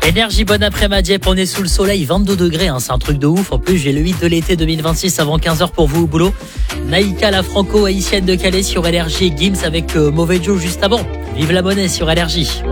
Énergie, bonne après-midi, on est sous le soleil, 22 degrés, c'est un truc de ouf. En plus, j'ai le 8 de l'été 2026 avant 15h pour vous au boulot. Naïka, la franco-haïtienne de Calais sur Énergie et Gims avec Mauvais Joe juste avant. Vive la monnaie sur Énergie.